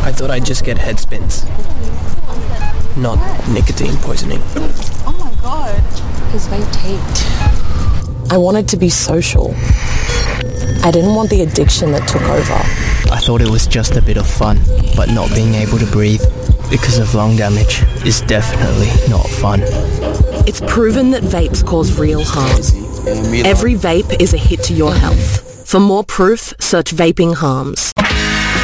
I thought I'd just get head spins, not nicotine poisoning. Oh my god. His vape taped. I wanted to be social. I didn't want the addiction that took over. I thought it was just a bit of fun, but not being able to breathe because of lung damage is definitely not fun. It's proven that vapes cause real harm. Every vape is a hit to your health. For more proof, search vaping harms.